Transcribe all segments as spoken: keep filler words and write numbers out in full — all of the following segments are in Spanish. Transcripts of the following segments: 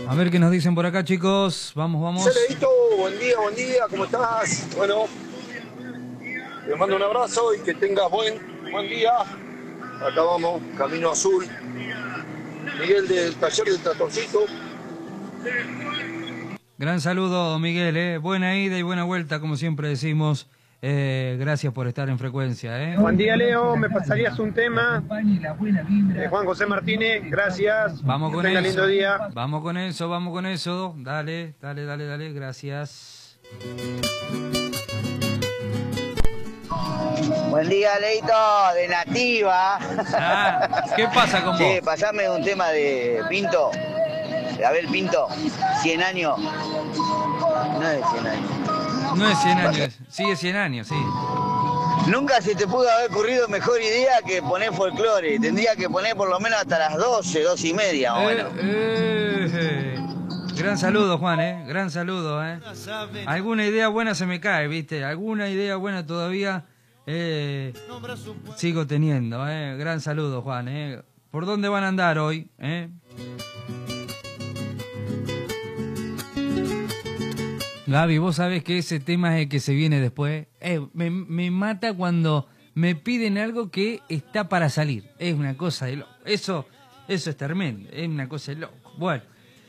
A ver qué nos dicen por acá, chicos. Vamos, vamos. Celedito, buen día, buen día, ¿cómo estás? Bueno, te mando un abrazo y que tengas buen, buen día. Acá vamos, Camino Azul. Miguel del taller del Tractorcito. Gran saludo, Miguel, ¿eh? Buena ida y buena vuelta, como siempre decimos. Eh, gracias por estar en frecuencia, ¿eh? Buen día, Leo. ¿Me pasarías un tema de Juan José Martínez? Gracias. Vamos con que tenga eso. lindo día. Vamos con eso, vamos con eso. Dale, dale, dale, dale. Gracias. Buen día, Leito, de Nativa. Ah, ¿qué pasa con vos? Sí, pasame un tema de Pinto, de Abel Pinto, cien años. No es de cien años. No es cien años, sigue cien años, sí. Nunca se te pudo haber ocurrido mejor idea que poner folclore. Tendría que poner por lo menos hasta las doce, doce y media, Eh, bueno. eh, gran saludo, Juan, ¿eh? Gran saludo, ¿eh? Alguna idea buena se me cae, ¿viste? Alguna idea buena todavía eh, sigo teniendo, ¿eh? Gran saludo, Juan, ¿eh? ¿Por dónde van a andar hoy, eh? Gaby, vos sabés que ese tema es el que se viene después. Eh, me, me mata cuando me piden algo que está para salir. Es una cosa de loco. Eso, eso es tremendo. Es una cosa de loco. Bueno,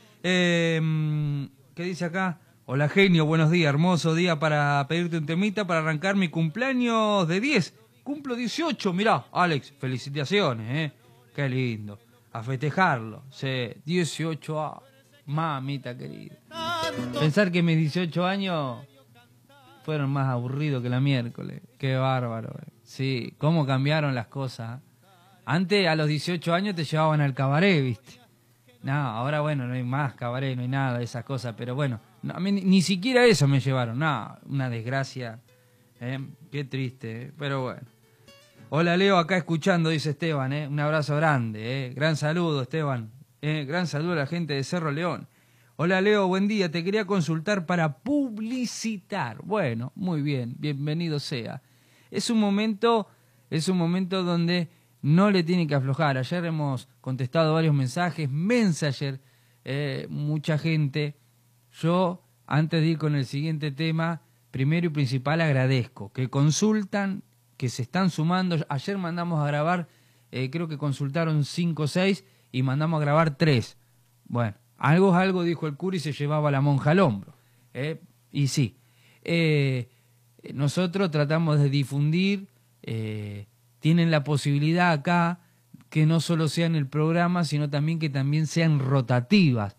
eh, ¿qué dice acá? Hola, genio, buenos días. Hermoso día para pedirte un temita para arrancar mi cumpleaños de diez. Cumplo dieciocho. Mirá, Alex, felicitaciones, ¿eh? Qué lindo. A festejarlo. Sí, dieciocho años. Mamita querida. Pensar que mis dieciocho años fueron más aburridos que la miércoles. Qué bárbaro. Eh. Sí, cómo cambiaron las cosas. Antes, a los dieciocho años, te llevaban al cabaret, ¿viste? No, ahora, bueno, no hay más cabaret, no hay nada de esas cosas. Pero bueno, no, a mí, ni, ni siquiera eso me llevaron. No, una desgracia. ¿Eh? Qué triste, ¿eh? Pero bueno. Hola, Leo, acá escuchando, dice Esteban. ¿eh? Un abrazo grande. ¿eh? Gran saludo, Esteban. ¿eh? Gran saludo a la gente de Cerro León. Hola, Leo, buen día. Te quería consultar para publicitar. Bueno, muy bien, bienvenido sea. Es un momento, es un momento donde no le tiene que aflojar. Ayer hemos contestado varios mensajes, Messenger, eh, mucha gente. Yo, antes de ir con el siguiente tema, primero y principal agradezco que consultan, que se están sumando. Ayer mandamos a grabar, eh, creo que consultaron cinco o seis y mandamos a grabar tres. Bueno. Algo es algo, dijo el cura y se llevaba a la monja al hombro. ¿eh? Y sí, eh, nosotros tratamos de difundir, eh, tienen la posibilidad acá que no solo sean el programa, sino también que también sean rotativas.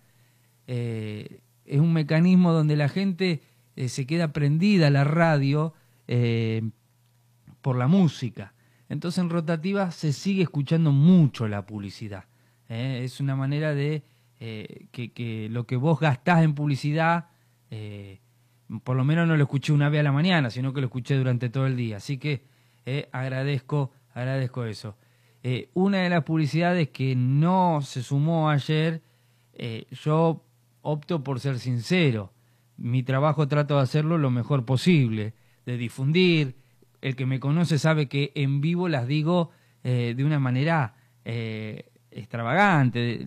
Eh, es un mecanismo donde la gente eh, se queda prendida a la radio eh, por la música. Entonces en rotativas se sigue escuchando mucho la publicidad. ¿eh? Es una manera de... Eh, que, que lo que vos gastás en publicidad, eh, por lo menos no lo escuché una vez a la mañana, sino que lo escuché durante todo el día. Así que eh, agradezco, agradezco eso. Eh, una de las publicidades que no se sumó ayer, eh, yo opto por ser sincero. Mi trabajo trato de hacerlo lo mejor posible, de difundir. El que me conoce sabe que en vivo las digo eh, de una manera... Eh, extravagante,